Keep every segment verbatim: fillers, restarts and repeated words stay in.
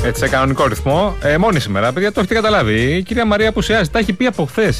Έτσι, σε κανονικό ρυθμό. Ε, μόνη σήμερα, παιδιά, το έχετε καταλάβει. Η κυρία Μαρία απουσιάζει. Τα έχει πει από χθες.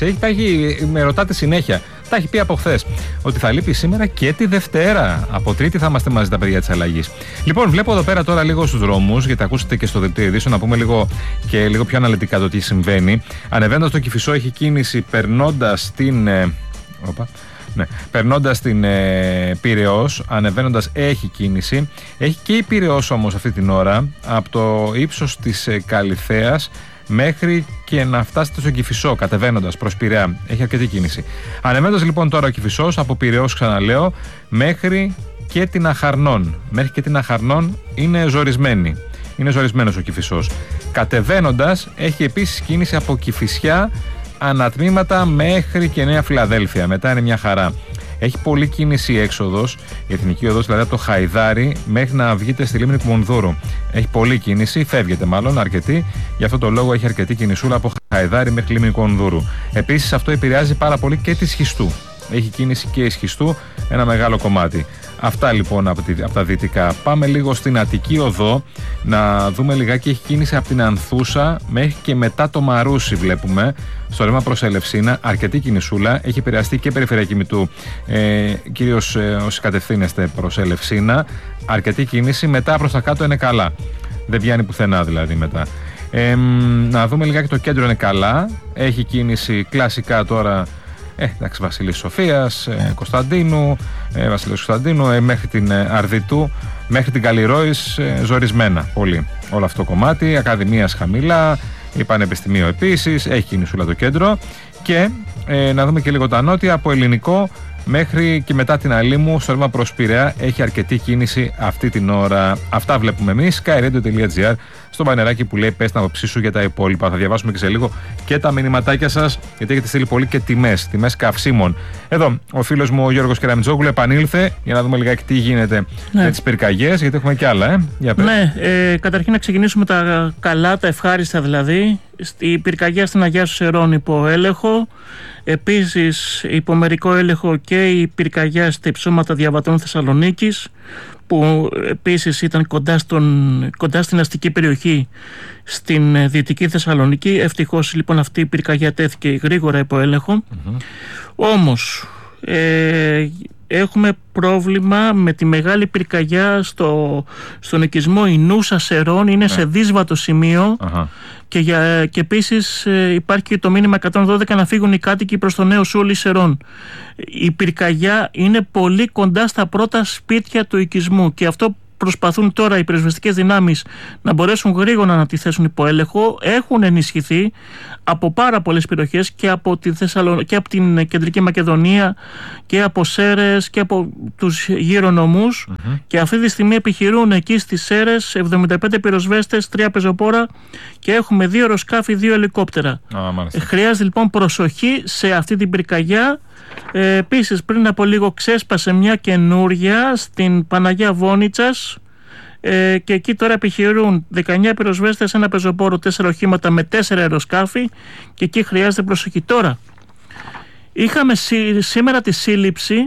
Με ρωτάτε συνέχεια. Τα έχει πει από χθες. Ότι θα λείπει σήμερα και τη Δευτέρα. Από Τρίτη θα είμαστε μαζί τα παιδιά της αλλαγής. Λοιπόν, βλέπω εδώ πέρα τώρα λίγο στους δρόμους, γιατί ακούσετε και στο δελτίο ειδήσεων, να πούμε λίγο και λίγο πιο αναλυτικά το τι συμβαίνει. Ανεβαίνοντας το Κηφισό, έχει κίνηση περνώντας την. Ε, οπα, ναι, περνώντας την ε, Πειραιώς, ανεβαίνοντας έχει κίνηση. Έχει και η Πειραιώς όμως αυτή την ώρα, από το ύψος της ε, Καλυθέας μέχρι και να φτάσετε στο Κηφισό, κατεβαίνοντας προς Πειραιά. Έχει αρκετή κίνηση. Ανεβαίνοντας λοιπόν τώρα ο Κηφισός, από Πειραιώς ξαναλέω, μέχρι και την Αχαρνών. Μέχρι και την Αχαρνών είναι ζορισμένη. Είναι ζορισμένος ο Κηφισός. Κατεβαίνοντας έχει επίσης κίνηση από Κηφισιά ανατμήματα μέχρι και Νέα Φιλαδέλφια. Μετά είναι μια χαρά. Έχει πολλή κίνηση η έξοδος, η εθνική οδός, δηλαδή από το Χαϊδάρι μέχρι να βγείτε στη λίμνη Κουμουνδούρου. Έχει πολλή κίνηση, φεύγετε μάλλον αρκετή. Γι' αυτό το λόγο έχει αρκετή κινησούλα από Χαϊδάρι μέχρι λίμνη Κουμουνδούρου. Επίσης αυτό επηρεάζει πάρα πολύ και τη Σχιστού. Έχει κίνηση και η Σχιστού, ένα μεγάλο κομμάτι. Αυτά λοιπόν από, τη, από τα δυτικά. Πάμε λίγο στην Αττική Οδό να δούμε λιγάκι. Έχει κίνηση από την Ανθούσα μέχρι και μετά το Μαρούσι, βλέπουμε. Στο ρεύμα προς Ελευσίνα, αρκετή κινησούλα. Έχει επηρεαστεί και περιφερειακή Μητού, ε, κυρίως ε, όσοι κατευθύνεστε προς Ελευσίνα. Αρκετή κίνηση. Μετά προς τα κάτω είναι καλά. Δεν βγαίνει πουθενά δηλαδή μετά. Ε, να δούμε λιγάκι, το κέντρο είναι καλά. Έχει κίνηση κλασικά τώρα. Ε, εντάξει, Βασιλής Σοφίας, ε, Κωνσταντίνου, ε, Βασιλής Κωνσταντίνου, ε, μέχρι την ε, Αρδιτού, μέχρι την Καλλιρόης, ε, ζορισμένα πολύ όλο αυτό το κομμάτι. Ακαδημίας χαμηλά, η Πανεπιστημίου επίσης, έχει κινησούλα το κέντρο. Και ε, να δούμε και λίγο τα νότια, από Ελληνικό μέχρι και μετά την Αλήμου, στο ρεύμα προς Πειραιά, έχει αρκετή κίνηση αυτή την ώρα. Αυτά βλέπουμε εμείς. skyradio τελεία gr, στο μπανεράκι που λέει πες την άποψή σου για τα υπόλοιπα. Θα διαβάσουμε και σε λίγο και τα μηνυματάκια σας, γιατί έχετε στείλει πολύ και τιμές, τιμές καυσίμων. Εδώ ο φίλος μου ο Γιώργος Κεραμιτζόγλου επανήλθε για να δούμε λιγάκι τι γίνεται, ναι, με τις πυρκαγιές, γιατί έχουμε κι άλλα. Ε. Για πες. Ναι, ε, καταρχήν να ξεκινήσουμε τα καλά, τα ευχάριστα δηλαδή. Η πυρκαγιά στην Αγιά σου Σερών υπό έλεγχο. Επίσης υπό μερικό έλεγχο και η πυρκαγιά στα υψώματα Διαβατών Θεσσαλονίκης, που επίσης ήταν κοντά, στον, κοντά στην αστική περιοχή στην Δυτική Θεσσαλονίκη. Ευτυχώς λοιπόν αυτή η πυρκαγιά τέθηκε γρήγορα υπό έλεγχο. Mm-hmm. Όμως ε, έχουμε πρόβλημα με τη μεγάλη πυρκαγιά στο, στον οικισμό Ινούσα Σερών. Είναι, yeah, σε δύσβατο σημείο. Uh-huh. Και, για, και επίσης ε, υπάρχει το μήνυμα εκατόν δώδεκα να φύγουν οι κάτοικοι προς το Νέο Σούλι Σερών. Η πυρκαγιά είναι πολύ κοντά στα πρώτα σπίτια του οικισμού και αυτό προσπαθούν τώρα οι πυροσβεστικές δυνάμεις να μπορέσουν γρήγορα να τη θέσουν υπό έλεγχο. Έχουν ενισχυθεί από πάρα πολλές περιοχές και από, τη Θεσσαλο... και από την Κεντρική Μακεδονία και από Σέρρες και από τους γύρω νομούς. Mm-hmm. Και αυτή τη στιγμή επιχειρούν εκεί στις Σέρρες εβδομήντα πέντε πυροσβέστες, τρία πεζοπόρα και έχουμε δύο αεροσκάφη, δύο ελικόπτερα. Oh, ε, χρειάζεται λοιπόν προσοχή σε αυτή την πυρκαγιά. Ε, επίσης πριν από λίγο ξέσπασε μια καινούρια στην Παναγιά Βόνιτσας ε, και εκεί τώρα επιχειρούν δεκαεννιά πυροσβέστες, ένα πεζοπόρο, τέσσερα οχήματα με τέσσερα αεροσκάφη και εκεί χρειάζεται προσοχή. Τώρα είχαμε σή, σήμερα τη σύλληψη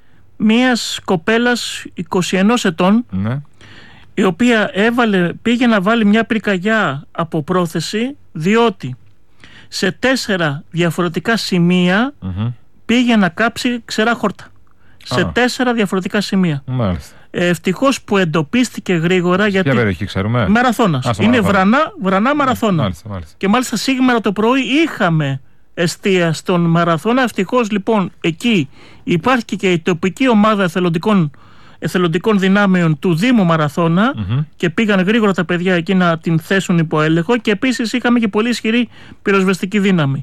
μιας κοπέλας είκοσι ενός ετών, ναι, η οποία έβαλε, πήγε να βάλει μια πυρκαγιά από πρόθεση, διότι σε τέσσερα διαφορετικά σημεία mm-hmm. πήγε να κάψει ξερά χόρτα. Σε ah. τέσσερα διαφορετικά σημεία. Μάλιστα. Ε, ευτυχώς που εντοπίστηκε γρήγορα. Γιατί... Ποια περιοχή ξέρουμε? Μαραθώνας. Ah, είναι βρανά, βρανά Μαραθώνα. Μάλιστα, μάλιστα. Και μάλιστα σήμερα το πρωί είχαμε εστία στον Μαραθώνα. Ευτυχώς λοιπόν εκεί υπάρχει και η τοπική ομάδα εθελοντικών, εθελοντικών δυνάμεων του Δήμου Μαραθώνα mm-hmm. και πήγαν γρήγορα τα παιδιά εκεί να την θέσουν υπό έλεγχο και επίσης είχαμε και πολύ ισχυρή πυροσβεστική δύναμη.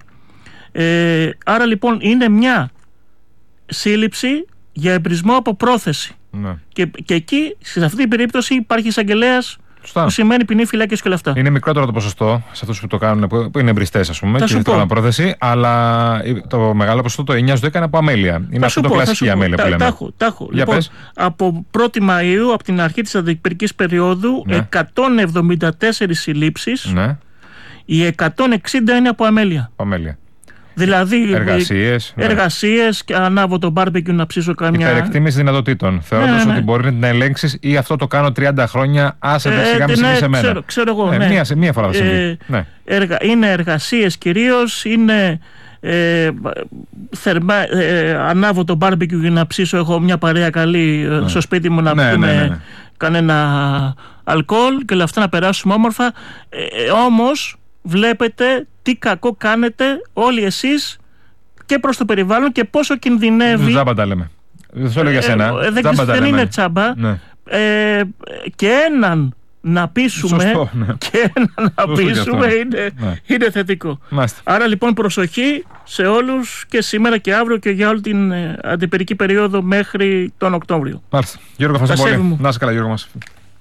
Ε, άρα λοιπόν είναι μια σύλληψη για εμπρισμό από πρόθεση. Ναι. Και, και εκεί, σε αυτή την περίπτωση, υπάρχει εισαγγελέας που σημαίνει ποινή φυλάκιση και όλα αυτά. Είναι μικρότερο το ποσοστό σε αυτούς που το κάνουν, που είναι εμπριστές, ας πούμε, θα και δεν πρόθεση, αλλά το μεγάλο ποσοστό, το εννιά στους δέκα, είναι από αμέλεια. Είναι αυτό το κλασική αμέλεια που λέμε. Τα έχω, τα έχω. Λοιπόν, από πρώτη Μαΐου, από την αρχή της αντιπυρικής περίοδου, ναι, εκατόν εβδομήντα τέσσερις συλλήψεις, ναι, οι εκατόν εξήντα είναι από αμέλεια. αμέλεια. Δηλαδή, εργασίες, εργασίες ναι. Και ανάβω το μπάρμπεκιου να ψήσω καμιά. Υπερεκτίμηση δυνατοτήτων. Θεωρώντας ναι, ναι. ότι μπορεί να την ελέγξεις ή αυτό το κάνω τριάντα χρόνια, άσε ε, σιγά μην συμβεί σε μένα. Ξέρω, ξέρω εγώ. Ε, ναι. μία, μία φορά θα συμβεί. Ε, ναι. εργα, είναι εργασίες κυρίως, είναι. Ε, θερμά, ε, ανάβω το μπάρμπεκιου για να ψήσω. Έχω μια παρέα καλή ναι. στο σπίτι μου να ναι, πούμε ναι, ναι, ναι. κανένα αλκοόλ και όλα αυτά να περάσουμε όμορφα. Ε, όμως βλέπετε τι κακό κάνετε όλοι εσείς και προς το περιβάλλον και πόσο κινδυνεύει. Τζάμπα τα λέμε. Δεν το λέω για σένα. Ε, δεν τζάμπα δεν είναι τσάμπα. Ναι. Ε, και έναν να πείσουμε Σωστό, ναι. και έναν να Σωστό πείσουμε είναι, ναι. είναι θετικό. Μάλιστα. Άρα λοιπόν προσοχή σε όλους και σήμερα και αύριο και για όλη την ε, αντιπερική περίοδο μέχρι τον Οκτώβριο. Μάλιστα. Γιώργο, ευχαριστώ πολύ. Να είσαι καλά, Γιώργο μας.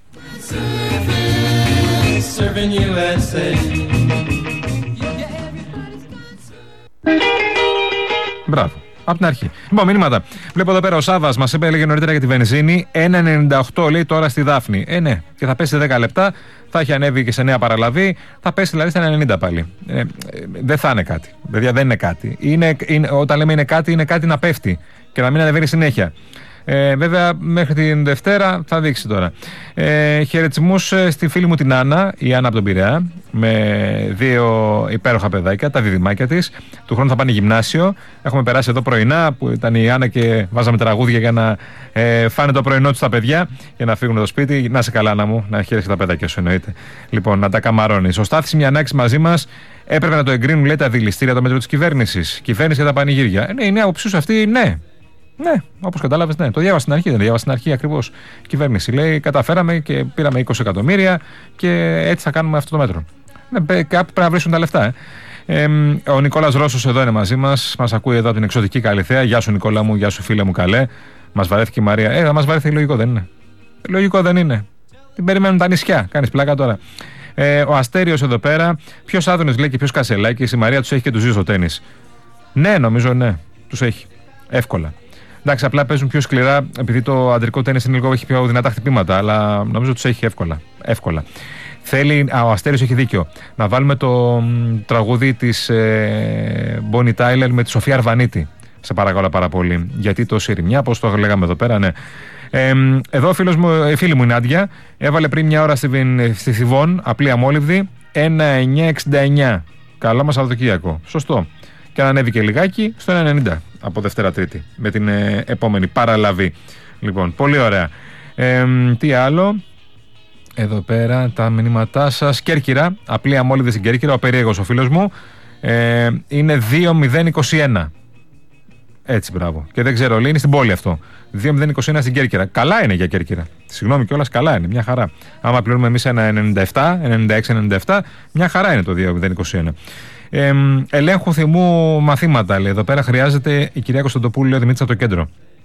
Μπράβο. Από την αρχή. Λοιπόν, μηνύματα. Βλέπω εδώ πέρα ο Σάββας μας είπε, έλεγε νωρίτερα για τη βενζίνη. ένα ενενήντα οκτώ λέει τώρα στη Δάφνη. Ε, ναι, και θα πέσει σε δέκα λεπτά. Θα έχει ανέβει και σε νέα παραλαβή. Θα πέσει δηλαδή στα ενενήντα πάλι. Ε, ε, δεν θα είναι κάτι. Παιδιά, δεν είναι κάτι. Είναι, είναι, όταν λέμε είναι κάτι, είναι κάτι να πέφτει και να μην ανεβαίνει συνέχεια. Ε, βέβαια, μέχρι την Δευτέρα θα δείξει τώρα. Ε, χαιρετισμούς στη φίλη μου την Άννα, η Άννα από τον Πειραιά, με δύο υπέροχα παιδάκια, τα διδυμάκια της. Του χρόνου θα πάνε γυμνάσιο. Έχουμε περάσει εδώ πρωινά που ήταν η Άννα και βάζαμε τραγούδια για να ε, φάνε το πρωινό τους τα παιδιά για να φύγουν το σπίτι. Να σε καλά, Άννα μου, να χαίρεσαι τα παιδάκια σου εννοείται. Λοιπόν, να τα καμαρώνεις. Ο Στάθης Μιανάκης μαζί μας έπρεπε να το εγκρίνουν, λέει, τα δηληστήρια το μέτρο της κυβέρνησης. Κυβέρνηση για τα πανηγύρια. Ε, ναι, η νέα άποψή σου αυτή, ναι. Ναι, όπως κατάλαβες, ναι. Το διάβασα στην αρχή, δεν το διάβασα στην αρχή ακριβώς. Κυβέρνηση λέει: καταφέραμε και πήραμε είκοσι εκατομμύρια και έτσι θα κάνουμε αυτό το μέτρο. Ναι, κάπου πρέπει να βρίσκουν τα λεφτά. Ε. Ε, ο Νικόλας Ρώσος εδώ είναι μαζί μας. Μας ακούει εδώ από την εξωτική Καλιθέα. Γεια σου, Νικόλα μου, γεια σου, φίλε μου, καλέ. Μας βαρέθηκε η Μαρία. Ε, μας βαρέθηκε, λογικό δεν είναι. Λογικό δεν είναι. Την περιμένουν τα νησιά. Κάνεις πλάκα τώρα. Ε, ο Αστέριος εδώ πέρα. Ποιος Άδωνης λέει και ποιος Κασελάκης. Η Μαρία τους έχει και τους ζει στο τένις. Ναι, νομίζω ναι. Τους έχει. Εύκολα. Εντάξει, απλά παίζουν πιο σκληρά επειδή το αντρικό τένις είναι λίγο, έχει πιο δυνατά χτυπήματα, αλλά νομίζω τους έχει εύκολα. εύκολα. Θέλει, α, ο Αστέριος έχει δίκιο, να βάλουμε το μ, τραγούδι της ε, Bonnie Tyler με τη Σοφία Αρβανίτη. Σε παρακαλώ πάρα πολύ. Γιατί το Σιρημιά, όπως το λέγαμε εδώ πέρα, ναι. Ε, εδώ φίλος μου, ε, φίλη μου η Νάντια έβαλε πριν μια ώρα στη, στη Θηβών, απλή αμόλυβδη, ένα εννιά εξήντα εννιά. Καλό μας Σαββατοκύριακο. Σωστό. Και ανέβηκε λιγάκι στο ένα ενενήντα από Δευτέρα Τρίτη με την ε, επόμενη παραλαβή. Λοιπόν, πολύ ωραία. Ε, τι άλλο. Εδώ πέρα τα μηνύματά σας. Κέρκυρα, απλή αμόλυβδη στην Κέρκυρα, ο περίεργος ο φίλος μου. Ε, είναι δύο μηδέν είκοσι ένα. Έτσι, μπράβο. Και δεν ξέρω, λέει, είναι στην πόλη αυτό. δύο μηδέν είκοσι ένα στην Κέρκυρα. Καλά είναι για Κέρκυρα. Συγγνώμη κιόλας, καλά είναι. Μια χαρά. Άμα πληρώνουμε εμείς ένα ενενήντα επτά, ενενήντα έξι ενενήντα επτά, μια χαρά είναι το δύο μηδέν είκοσι ένα. Ε, ελέγχου θυμού μαθήματα, λέει. Εδώ πέρα χρειάζεται η κυρία Κωνσταντοπούλου, λέει ο Δημήτρης από το κέντρο.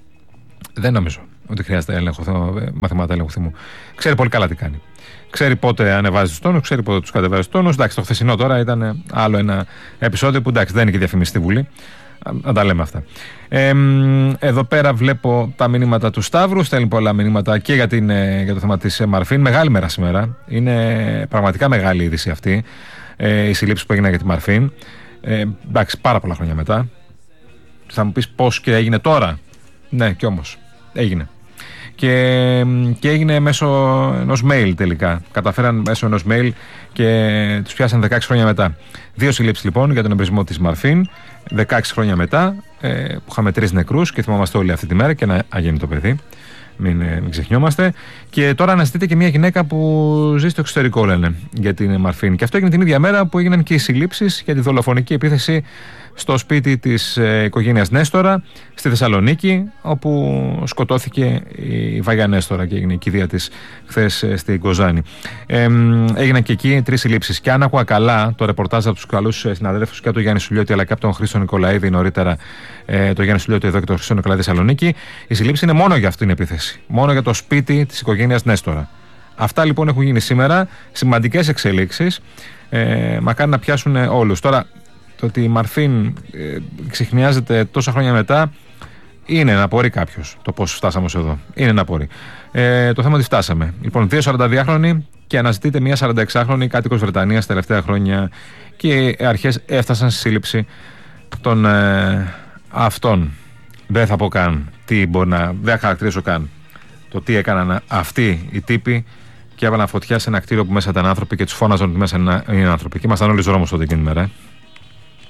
Δεν νομίζω ότι χρειάζεται έλεγχο, μαθήματα ελέγχου θυμού. Ξέρει πολύ καλά τι κάνει. Ξέρει πότε ανεβάζει του τόνους, ξέρει πότε του κατεβάζει του τόνους. Εντάξει, το χθεσινό τώρα ήταν άλλο ένα επεισόδιο που εντάξει, δεν είναι και διαφημιστή στη Βουλή. Να τα λέμε αυτά. Ε, εδώ πέρα βλέπω τα μηνύματα του Σταύρου. Στέλνει πολλά μηνύματα και για, την, για το θέμα της Μαρφίν. Μεγάλη μέρα σήμερα. Είναι πραγματικά μεγάλη είδηση αυτή. Ε, η συλλήψη που έγινε για τη Μαρφίν. Ε, εντάξει, πάρα πολλά χρόνια μετά. Θα μου πεις πώς και έγινε τώρα. Ναι, κι όμως έγινε. Και, και έγινε μέσω ενός mail τελικά. Καταφέραν μέσω ενός mail και τους πιάσαν δεκαέξι χρόνια μετά. Δύο συλλήψεις λοιπόν για τον εμπρισμό της Μαρφίν. δεκαέξι χρόνια μετά, ε, που είχαμε τρεις νεκρούς και θυμόμαστε όλοι αυτή τη μέρα και ένα αγέννητο παιδί. Μην, μην ξεχνιόμαστε. Και τώρα αναζητείται και μια γυναίκα που ζει στο εξωτερικό, λένε, για την Μαρφίν. Και αυτό έγινε την ίδια μέρα που έγιναν και οι συλλήψεις για τη δολοφονική επίθεση στο σπίτι της ε, οικογένειας Νέστορα στη Θεσσαλονίκη, όπου σκοτώθηκε η Βαγιά Νέστορα και έγινε η κηδεία της χθες ε, στην Κοζάνη. Ε, έγιναν και εκεί τρεις συλλήψεις. Και αν άκουγα καλά το ρεπορτάζ από τους καλούς συναδέλφους και από τον Γιάννη Σουλιώτη αλλά και από τον Χρήστο Νικολαίδη νωρίτερα, ε, τον Γιάννη Σουλιώτη εδώ και τον Χρήστο Νικολαίδη Θεσσαλονίκη, η συλλήψη είναι μόνο για αυτήν την επίθεση. Μόνο για το σπίτι της οικογένειας Νέστορα. Αυτά λοιπόν έχουν γίνει σήμερα. Σημαντικές εξελίξεις. Ε, μακάρι να πιάσουν όλους. Τώρα, το ότι η Μαρφίν ε, ξεχνιάζεται τόσα χρόνια μετά είναι να απορεί κάποιος το πώς φτάσαμε ως εδώ. Είναι να απορεί. Ε, το θέμα ότι φτάσαμε. Λοιπόν, δύο σαρανταδυάχρονοι και αναζητείται μια σαρανταεξάχρονη κάτοικος Βρετανίας τα τελευταία χρόνια και οι αρχές έφτασαν στη σύλληψη των ε, αυτών. Δεν θα πω καν τι μπορεί να. Δεν θα χαρακτηρίσω καν το τι έκαναν αυτοί οι τύποι και έβαλαν φωτιά σε ένα κτίριο που μέσα ήταν άνθρωποι και τους φώναζαν ότι μέσα είναι άνθρωποι. Και ήμασταν όλοι δρόμους τότε εκείνη την μέρα.